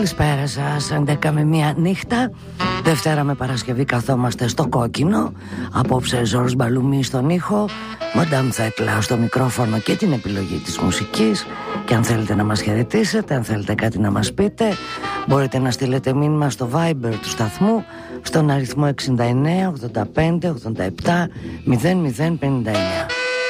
Καλησπέρα σας, 11 με 1 νύχτα. Δευτέρα με Παρασκευή καθόμαστε στο κόκκινο. Απόψε Ζόρς Μπαλουμί στον ήχο, Μαντάμ Θέκλα στο μικρόφωνο και την επιλογή της μουσικής. Και αν θέλετε να μας χαιρετήσετε, αν θέλετε κάτι να μας πείτε, μπορείτε να στείλετε μήνυμα στο Viber του σταθμού στον αριθμό 69 85 87 0059.